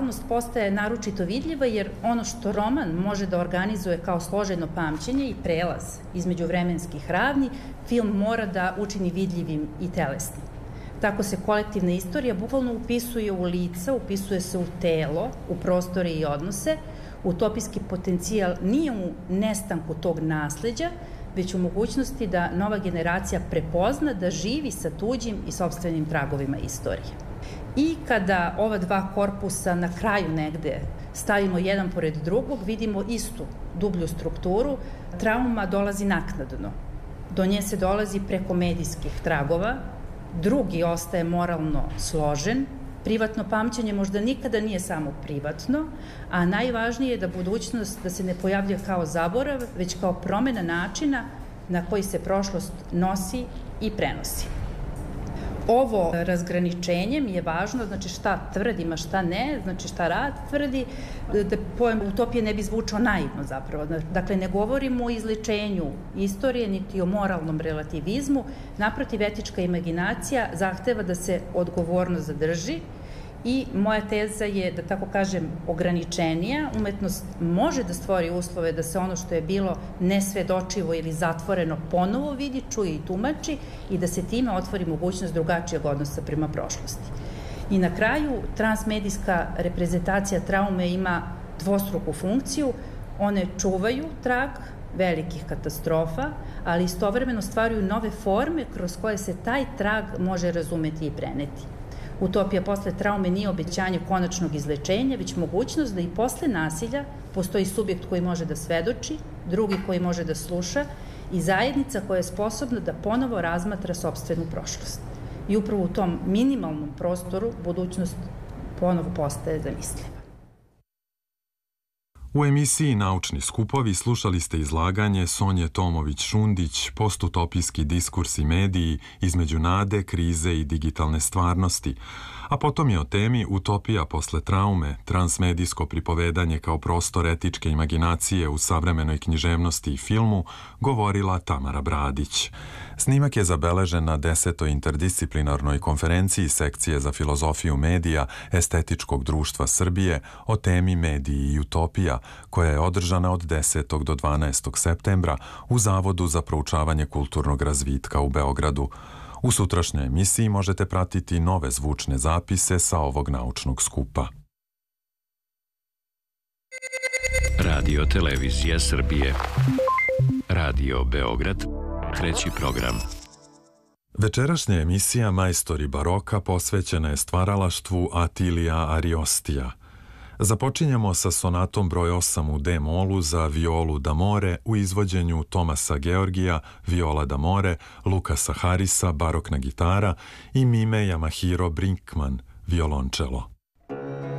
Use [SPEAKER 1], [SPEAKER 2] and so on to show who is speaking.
[SPEAKER 1] dualnost postaje naročito vidljiva jer ono što roman može da organizuje kao složeno pamćenje i prelaz između vremenskih ravni, film mora da učini vidljivim i telesnim. Tako se kolektivna istorija bukvalno upisuje u lica, upisuje se u telo, u prostore i odnose. Utopijski potencijal nije u nestanku tog nasleđa, već u mogućnosti da nova generacija prepozna da živi sa tuđim i sopstvenim tragovima istorije. I kada ova dva korpusa na kraju negde stavimo jedan pored drugog, vidimo istu dublju strukturu. Trauma dolazi naknadno. Do nje se dolazi preko medijskih tragova, drugi ostaje moralno složen, privatno pamćenje možda nikada nije samo privatno, a najvažnije je da budućnost da se ne pojavlja kao zaborav, već kao promena načina na koji se prošlost nosi i prenosi. Ovo razgraničenje mi je važno, znači šta tvrdima, šta ne, znači šta rad tvrdi, da pojem utopije ne bi zvučao naivno zapravo. Dakle, ne govorimo o izličenju istorije, niti o moralnom relativizmu, naprotiv, etička imaginacija zahteva da se odgovornost zadrži i moja teza je, da tako kažem, ograničenija. Umetnost može da stvori uslove da se ono što je bilo nesvedočivo ili zatvoreno ponovo vidi, čuje i tumači i da se time otvori mogućnost drugačijeg odnosa prema prošlosti. I na kraju, transmedijska reprezentacija traume ima dvostruku funkciju. One čuvaju trag velikih katastrofa, ali istovremeno stvaraju nove forme kroz koje se taj trag može razumeti i preneti. Utopija posle traume nije obećanje konačnog izlečenja, već mogućnost da i posle nasilja postoji subjekt koji može da svedoči, drugi koji može da sluša i zajednica koja je sposobna da ponovo razmatra sopstvenu prošlost. I upravo u tom minimalnom prostoru budućnost ponovo postaje zamisliva.
[SPEAKER 2] U emisiji Naučni skupovi slušali ste izlaganje Sonje Tomović-Šundić, postutopijski diskurs i mediji između nade, krize i digitalne stvarnosti, a potom je o temi Utopija posle traume, transmedijsko pripovedanje kao prostor etičke imaginacije u savremenoj književnosti i filmu, govorila Tamara Bradić. Snimak je zabeležen na 10. interdisciplinarnoj konferenciji Sekcije za filozofiju medija Estetičkog društva Srbije o temi Mediji i utopija, koja je održana od 10. do 12. septembra u Zavodu za proučavanje kulturnog razvitka u Beogradu. U sutrašnjoj emisiji možete pratiti nove zvučne zapise sa ovog naučnog skupa.
[SPEAKER 3] Radio Televizija Srbije. Radio Beograd. Treći program.
[SPEAKER 2] Večerašnja emisija Majstori baroka posvećena je stvaralaštvu Atilija Ariostija. Započinjamo sa sonatom broj 8 u D-molu za violu d'amore u izvođenju Tomasa Georgija, viola d'amore, Lukasa Harisa, barokna gitara i Mime Yamahiro Brinkman, violončelo.